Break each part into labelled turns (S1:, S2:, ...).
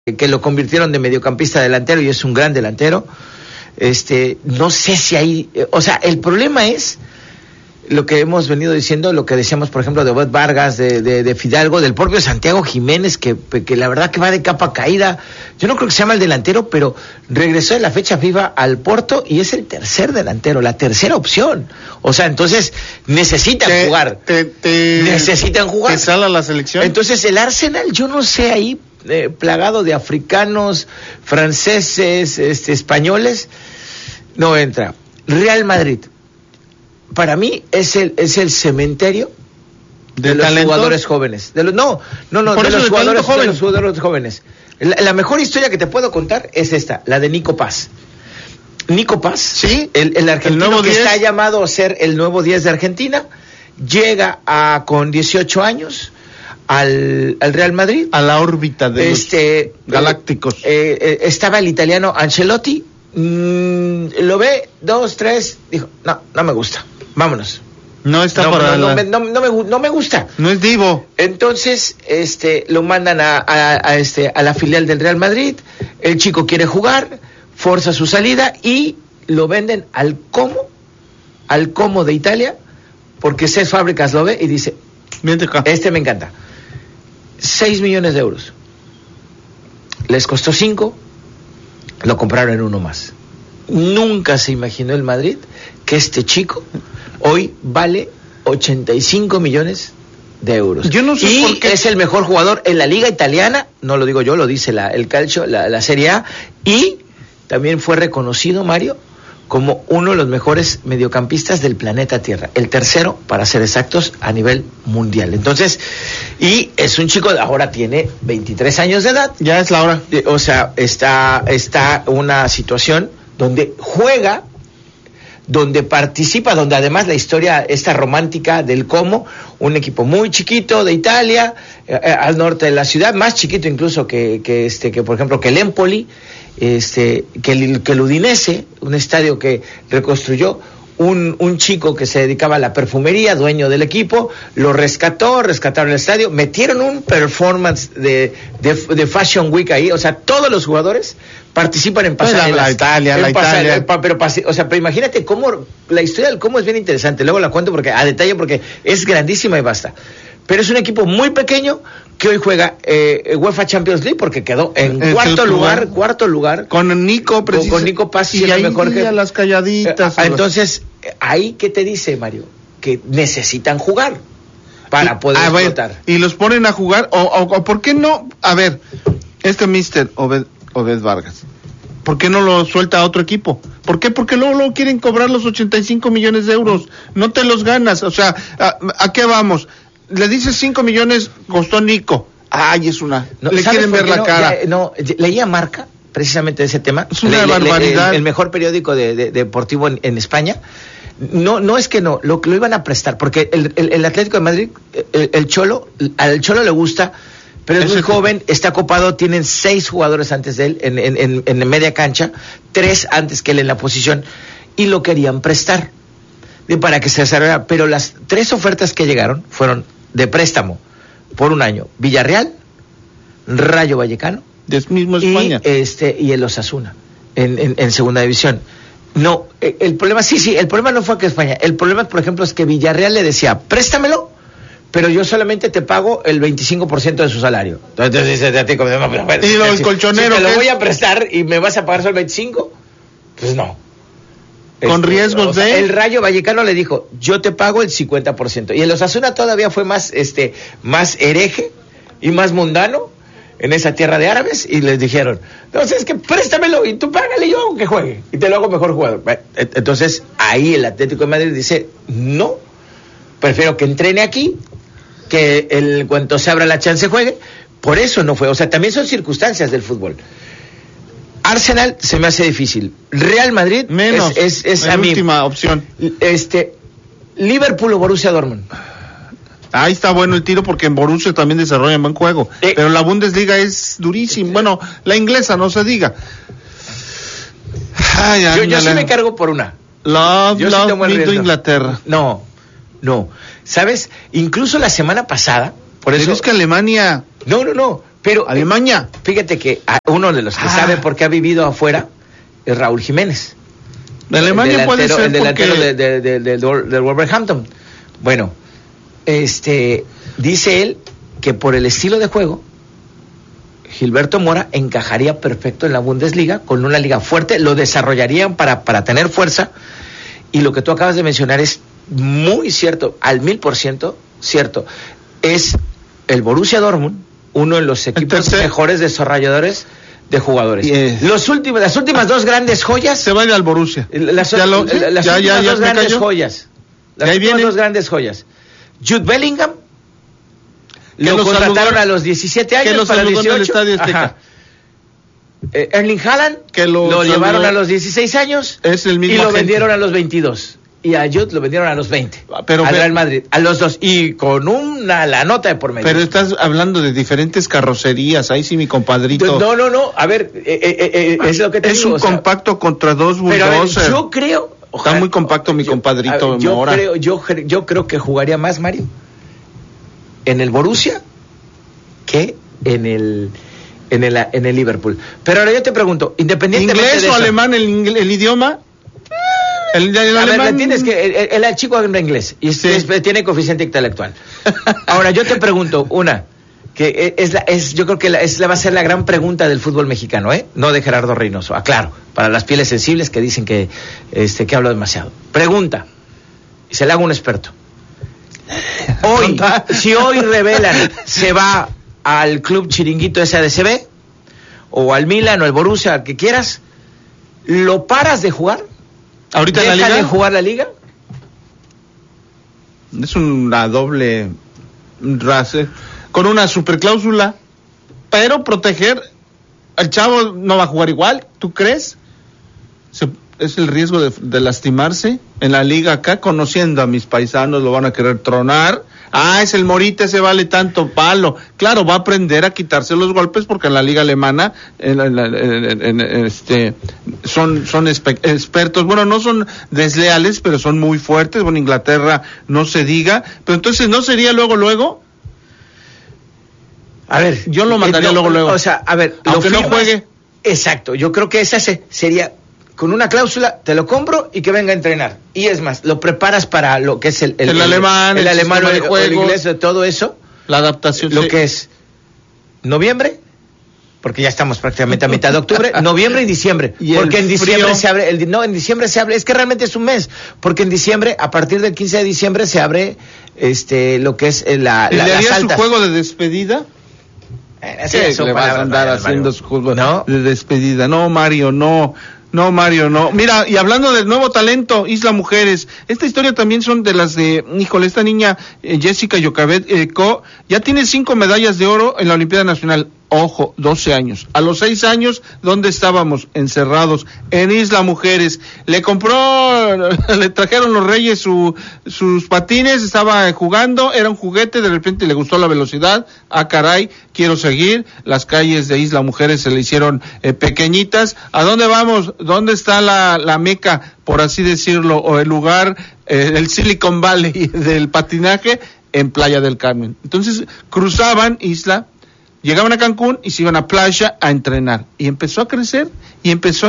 S1: que lo convirtieron de mediocampista a delantero y es un gran delantero. No sé si hay, o sea, el problema es lo que hemos venido diciendo, lo que decíamos, por ejemplo, de Obed Vargas, de Fidalgo, del propio Santiago Jiménez, que la verdad que va de capa caída. Yo no creo que se llama el delantero, pero regresó de la fecha FIFA al Porto y es el tercer delantero, la tercera opción. O sea, entonces necesitan jugar. Necesitan jugar.
S2: ¿Te sala la selección?
S1: Entonces el Arsenal, yo no sé ahí, plagado de africanos, franceses, españoles, no entra. Real Madrid, para mí es el cementerio de los jugadores jóvenes. De los jugadores jóvenes. La mejor historia que te puedo contar es esta, la de Nico Paz. Nico Paz,
S2: ¿sí?
S1: el argentino que está llamado a ser el nuevo 10 de Argentina, llega con 18 años al Real Madrid.
S2: A la órbita de los galácticos.
S1: Estaba el italiano Ancelotti, lo ve, 2, 3, dijo, no me gusta, vámonos.
S2: No está
S1: no me gusta.
S2: No es divo.
S1: Entonces, lo mandan a la filial del Real Madrid, el chico quiere jugar, forza su salida y lo venden al Como de Italia, porque Cesc Fábricas lo ve y dice, me encanta. 6 millones de euros. Les costó 5, lo compraron en uno más. Nunca se imaginó el Madrid que este chico hoy vale 85 millones de euros.
S2: Yo no sé por qué.
S1: Es el mejor jugador en la liga italiana, no lo digo yo, lo dice el Calcio, la Serie A, y también fue reconocido, Mario, como uno de los mejores mediocampistas del planeta Tierra, el tercero, para ser exactos, a nivel mundial. Entonces, y es un chico, ahora tiene 23 años de edad.
S2: Ya es la hora.
S1: O sea, está una situación donde juega, donde participa, donde además la historia esta romántica del Como, un equipo muy chiquito de Italia, al norte de la ciudad, más chiquito incluso que por ejemplo que el Empoli, que el Udinese, un estadio que reconstruyó un chico que se dedicaba a la perfumería, dueño del equipo, lo rescataron el estadio, metieron un performance de Fashion Week ahí, o sea, todos los jugadores participan en pasar pero imagínate cómo la historia del cómo es bien interesante, luego la cuento a detalle porque es grandísima y basta. Pero es un equipo muy pequeño que hoy juega UEFA Champions League porque quedó en cuarto lugar
S2: con Nico
S1: Paz
S2: y ahí
S1: mejor que
S2: las calladitas.
S1: Entonces, ahí ¿qué te dice, Mario? Que necesitan jugar para poder explotar.
S2: Y los ponen a jugar o ¿por qué no? A ver, mister Obed Vargas, ¿por qué no lo suelta a otro equipo? ¿Por qué? Porque luego quieren cobrar los 85 millones de euros. No te los ganas. O sea, ¿a qué vamos? Le dices 5 millones, costó Nico. Ay, es una... le quieren ver la cara.
S1: Leía Marca, precisamente de ese tema.
S2: Es una barbaridad.
S1: El mejor periódico deportivo en España. No es que no, lo iban a prestar, porque el Atlético de Madrid, al Cholo le gusta, pero es muy joven, está copado, tienen 6 jugadores antes de él en media cancha, 3 antes que él en la posición, y lo querían prestar para que se desarrollara, pero las 3 ofertas que llegaron fueron de préstamo por un año: Villarreal, Rayo Vallecano
S2: mismo España.
S1: y el Osasuna en segunda división. No, el problema el problema no fue que España, el problema, por ejemplo, es que Villarreal le decía, préstamelo, pero yo solamente te pago el 25% de su salario. Entonces dices a ti como,
S2: y los colchoneros,
S1: si te lo voy a prestar y me vas a pagar solo el 25%, pues no.
S2: Con riesgos de...
S1: El Rayo Vallecano le dijo, yo te pago el 50%. Y el Osasuna todavía fue más hereje y más mundano en esa tierra de árabes, y les dijeron, entonces es que préstamelo y tú págale, yo hago que juegue y te lo hago mejor jugador. Entonces ahí el Atlético de Madrid dice, no, prefiero que entrene aquí, que en cuanto se abra la chance juegue. Por eso no fue, o sea, también son circunstancias del fútbol. Arsenal se me hace difícil. Real Madrid
S2: menos,
S1: es a mí
S2: última opción.
S1: Liverpool o Borussia Dortmund.
S2: Ahí está bueno el tiro porque en Borussia también desarrollan buen juego. Pero la Bundesliga es durísima. Bueno, la inglesa no se diga. Ay,
S1: yo sí me cargo por una.
S2: Love Inglaterra.
S1: No. ¿Sabes? Incluso la semana pasada, por eso
S2: es que Alemania...
S1: No. Pero
S2: Alemania.
S1: Fíjate que uno de los que sabe por qué ha vivido afuera es Raúl Jiménez.
S2: De Alemania puede ser
S1: el delantero
S2: porque...
S1: del Wolverhampton. Bueno, dice él que por el estilo de juego Gilberto Mora encajaría perfecto en la Bundesliga, con una liga fuerte, lo desarrollarían para tener fuerza, y lo que tú acabas de mencionar es muy cierto, al 1000% cierto. Es el Borussia Dortmund uno de los equipos mejores desarrolladores de jugadores. Las últimas dos grandes joyas...
S2: Se va a ir al Borussia.
S1: Las últimas dos grandes joyas. Las últimas dos grandes joyas. Jude Bellingham, lo contrataron a los 17 años para 18. Erling Haaland, que lo llevaron a los 16 años,
S2: es el mismo
S1: y lo vendieron a los 22. Y a Jude lo vendieron a los 20. Pero al Real Madrid, a los dos, y con la nota de por medio.
S2: Pero estás hablando de diferentes carrocerías, ahí sí mi compadrito.
S1: No, a ver, es lo que te digo.
S2: Es un compacto contra dos bulldozers.
S1: Yo creo...
S2: Está muy compacto mi compadrito Mora.
S1: Yo creo que jugaría más, Mario, en el Borussia que en el Liverpool. Pero ahora yo te pregunto, independientemente
S2: ¿inglés
S1: de
S2: o
S1: eso,
S2: alemán el idioma? El
S1: a
S2: alemán...
S1: ver, ¿entiendes que el chico habla inglés y tiene coeficiente intelectual? Ahora yo te pregunto que yo creo que va a ser la gran pregunta del fútbol mexicano, no de Gerardo Reynoso, aclaro, para las pieles sensibles que dicen que hablo demasiado. Pregunta, y se la hago a un experto. Si hoy revelan, se va al club chiringuito SADCB, o al Milan, o al Borussia, al que quieras, ¿lo paras de jugar?
S2: ¿Ahorita en la liga?
S1: ¿Deja de jugar la liga?
S2: Es una doble raza, con una supercláusula, pero proteger al chavo. No va a jugar igual, ¿tú crees? Es el riesgo de lastimarse en la liga acá, conociendo a mis paisanos, lo van a querer tronar. Es el Morita, ese vale tanto palo. Claro, va a aprender a quitarse los golpes, porque en la liga alemana son expertos. Bueno, no son desleales, pero son muy fuertes. Bueno, Inglaterra no se diga. Pero entonces, ¿no sería luego?
S1: A ver,
S2: yo lo mandaría luego.
S1: O sea, a ver,
S2: aunque no juegue.
S1: Exacto, yo creo que esa sería... Con una cláusula, te lo compro y que venga a entrenar. Y es más, lo preparas para lo que es el
S2: alemán,
S1: el inglés, todo eso.
S2: La adaptación.
S1: Lo que es noviembre, porque ya estamos prácticamente a mitad de octubre, noviembre y diciembre. Porque en diciembre se abre, en diciembre se abre, es que realmente es un mes, porque en diciembre, a partir del 15 de diciembre, se abre lo que es la
S2: ¿Le haría su juego de despedida? Le vas a andar haciendo su juego de despedida. No, Mario, no. Mira, y hablando del nuevo talento, Isla Mujeres, esta historia también son de las de, esta niña Jessica Yocabet ya tiene 5 medallas de oro en la Olimpiada Nacional. Ojo, 12 años. A los 6 años, ¿dónde estábamos? Encerrados en Isla Mujeres. Le trajeron los Reyes sus patines, estaba jugando, era un juguete, de repente le gustó la velocidad. Caray, quiero seguir. Las calles de Isla Mujeres se le hicieron pequeñitas. ¿A dónde vamos? ¿Dónde está la meca, por así decirlo, o el lugar, el Silicon Valley del patinaje? En Playa del Carmen. Entonces, cruzaban Isla, llegaban a Cancún y se iban a playa a entrenar. Y empezó a crecer, y empezó a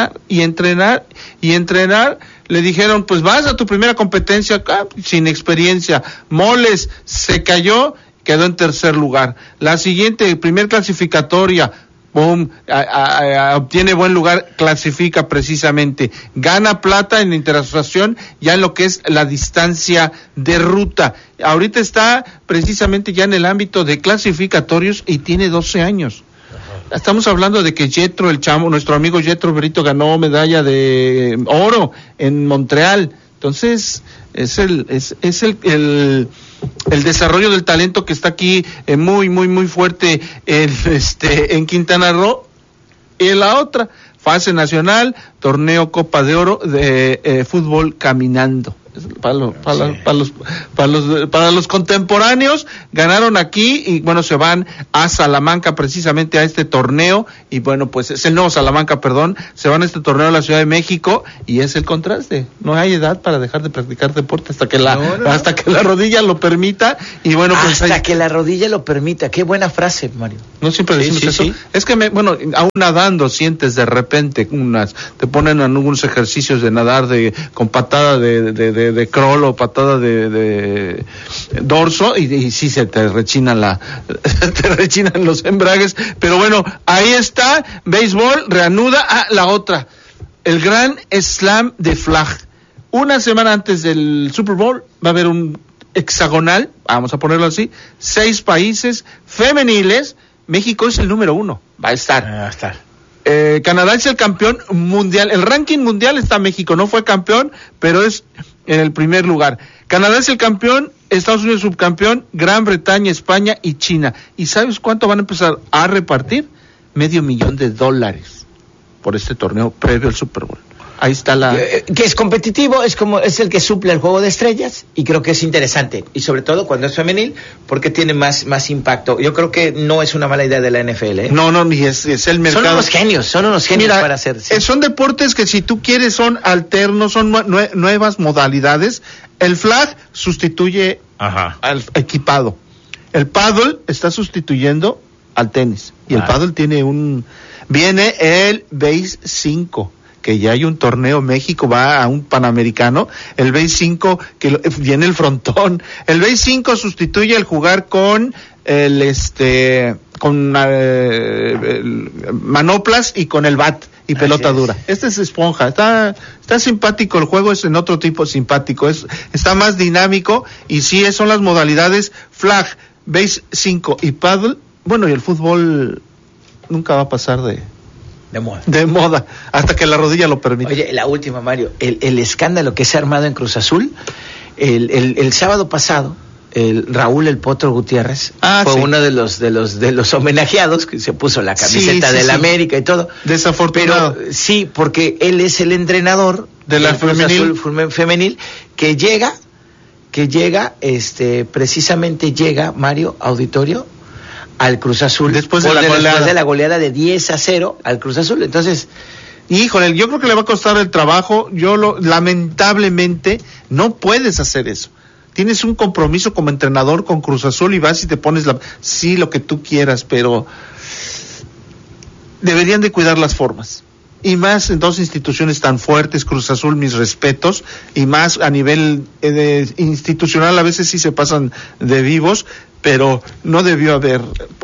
S2: entrenar. Le dijeron, pues vas a tu primera competencia acá, sin experiencia. Moles, se cayó, quedó en tercer lugar. La siguiente, primer clasificatoria, obtiene buen lugar, clasifica precisamente, gana plata en la interasociación, ya en lo que es la distancia de ruta. Ahorita está precisamente ya en el ámbito de clasificatorios y tiene 12 años. Estamos hablando de que Yetro, nuestro amigo Yetro Brito, ganó medalla de oro en Montreal. Entonces, es el desarrollo del talento que está aquí muy fuerte en Quintana Roo. Y en la otra fase nacional, torneo Copa de Oro de fútbol caminando. Para los contemporáneos, ganaron aquí y bueno, se van a Salamanca precisamente a este torneo y bueno, pues es el nuevo Salamanca, se van a este torneo a la Ciudad de México y es el contraste. No hay edad para dejar de practicar deporte hasta que la rodilla lo permita y bueno, pues
S1: hasta que la rodilla lo permita. Qué buena frase, Mario.
S2: No siempre decimos eso. Sí. Es que aún nadando sientes de repente te ponen algunos ejercicios de nadar con patada de crawl o patada de dorso y sí se te rechinan los embragues, pero bueno, ahí está, béisbol reanuda la otra, el Gran Slam de Flag. Una semana antes del Super Bowl va a haber un hexagonal, vamos a ponerlo así, 6 países femeniles. México es el número 1, va a estar. Canadá es el campeón mundial. El ranking mundial está México, no fue campeón, pero es en el primer lugar. Canadá es el campeón, Estados Unidos subcampeón, Gran Bretaña, España y China. ¿Y sabes cuánto van a empezar a repartir? $500,000 por este torneo previo al Super Bowl. Ahí está
S1: que es competitivo, es el que suple el juego de estrellas y creo que es interesante y sobre todo cuando es femenil porque tiene más impacto. Yo creo que no es una mala idea de la NFL, ¿eh?
S2: No, ni es el mercado.
S1: Son unos genios. Mira, para hacer. Sí.
S2: Son deportes que si tú quieres son alternos, son nuevas modalidades. El flag sustituye al equipado. El paddle está sustituyendo al tenis y el paddle viene el base 5. Que ya hay un torneo, México va a un Panamericano, el base 5 que viene el frontón, el base 5 sustituye el jugar con manoplas y con el bat y pelota dura. Este es esponja, está simpático, el juego es en otro tipo simpático, está más dinámico y sí son las modalidades flag, base 5 y paddle. Bueno, y el fútbol nunca va a pasar de moda, hasta que la rodilla lo permita.
S1: Oye, la última, Mario, el escándalo que se ha armado en Cruz Azul, el sábado pasado, Raúl El Potro Gutiérrez fue uno de los homenajeados, que se puso la camiseta del América y todo.
S2: Desafortunado.
S1: Pero sí, porque él es el entrenador
S2: de la
S1: femenil que llega, precisamente llega, Mario, auditorio, al Cruz Azul
S2: después de la
S1: goleada de 10-0 al Cruz Azul. Entonces,
S2: híjole, yo creo que le va a costar el trabajo. Lamentablemente no puedes hacer eso. Tienes un compromiso como entrenador con Cruz Azul y vas y te pones lo que tú quieras, pero deberían de cuidar las formas. Y más en dos instituciones tan fuertes, Cruz Azul, mis respetos, y más a nivel institucional, a veces sí se pasan de vivos, pero no debió haber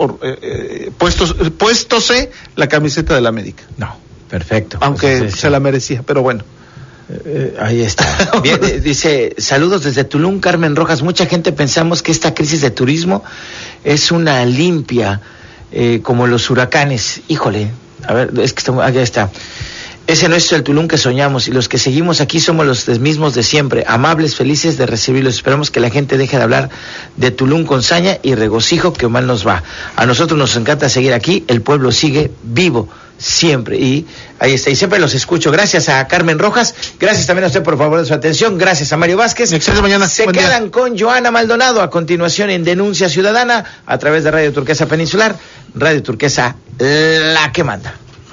S2: puéstose la camiseta del América.
S1: No, perfecto.
S2: Aunque se la merecía, pero bueno.
S1: Ahí está. Bien, dice, saludos desde Tulum, Carmen Rojas. Mucha gente pensamos que esta crisis de turismo es una limpia, como los huracanes. Híjole, a ver, es que aquí está. Ese no es el Tulum que soñamos y los que seguimos aquí somos los mismos de siempre, amables, felices de recibirlos. Esperamos que la gente deje de hablar de Tulum con saña y regocijo, que mal nos va. A nosotros nos encanta seguir aquí, el pueblo sigue vivo siempre y ahí está, y siempre los escucho. Gracias a Carmen Rojas, gracias también a usted por favor de su atención, gracias a Mario Vázquez.
S2: Excelente mañana.
S1: Se quedan con Joana Maldonado a continuación en Denuncia Ciudadana a través de Radio Turquesa Peninsular, Radio Turquesa, la que manda.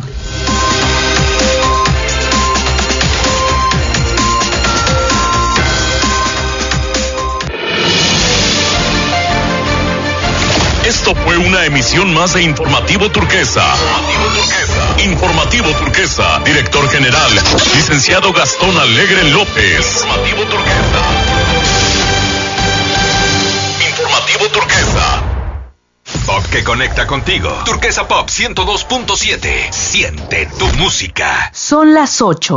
S3: Esto fue una emisión más de Informativo Turquesa. Informativo Turquesa. Director General, Licenciado Gastón Alegre López. Informativo Turquesa. Informativo Turquesa. Pop que conecta contigo. Turquesa Pop 102.7. Siente tu música.
S4: Son las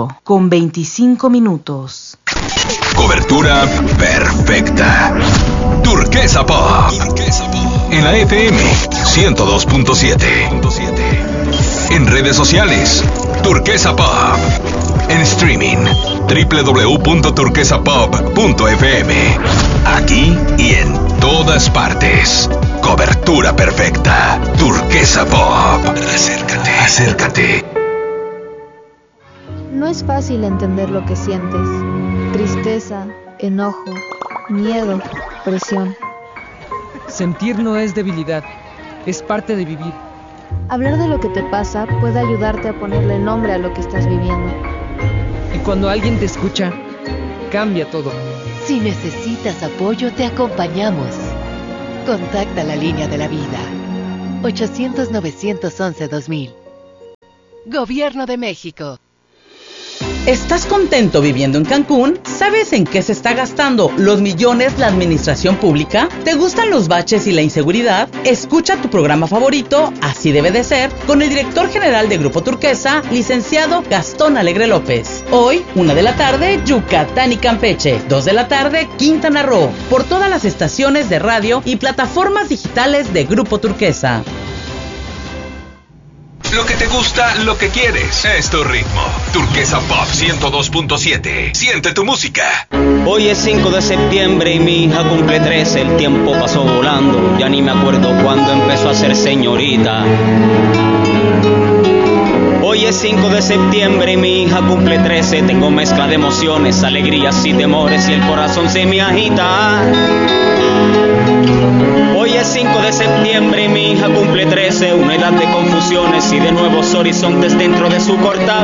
S4: 8:25.
S3: Cobertura perfecta. Turquesa Pop. En la FM 102.7. En redes sociales, Turquesa Pop. En streaming, www.turquesapop.fm. Aquí y en todas partes. Cobertura perfecta. Turquesa Pop. Acércate.
S4: No es fácil entender lo que sientes. Tristeza, enojo, miedo, presión.
S5: Sentir no es debilidad, es parte de vivir.
S4: Hablar de lo que te pasa puede ayudarte a ponerle nombre a lo que estás viviendo.
S5: Y cuando alguien te escucha, cambia todo.
S6: Si necesitas apoyo, te acompañamos. Contacta la línea de la vida. 800-911-2000. Gobierno de México.
S7: ¿Estás contento viviendo en Cancún? ¿Sabes en qué se está gastando los millones la administración pública? ¿Te gustan los baches y la inseguridad? Escucha tu programa favorito, Así debe de ser, con el director general de Grupo Turquesa, licenciado Gastón Alegre López. Hoy, 1 de la tarde, Yucatán y Campeche. 2 de la tarde, Quintana Roo. Por todas las estaciones de radio y plataformas digitales de Grupo Turquesa.
S3: Lo que te gusta, lo que quieres. Es tu ritmo. Turquesa Pop 102.7. Siente tu música.
S8: Hoy es 5 de septiembre y mi hija cumple 13. El tiempo pasó volando. Ya ni me acuerdo cuándo empezó a ser señorita. Hoy es 5 de septiembre y mi hija cumple 13. Tengo mezcla de emociones, alegrías y temores y el corazón se me agita. Hoy es 5 de septiembre y mi hija cumple 13. Una edad de confusiones y de nuevos horizontes dentro de su corta